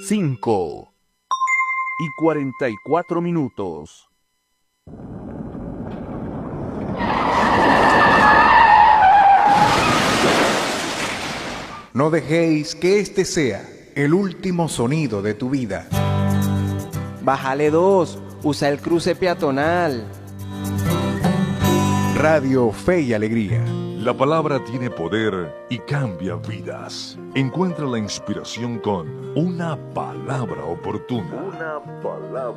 5:44. No dejéis que este sea el último sonido de tu vida. Bájale 2, usa el cruce peatonal. Radio Fe y Alegría. La palabra tiene poder y cambia vidas. Encuentra la inspiración con una palabra oportuna. Una palabra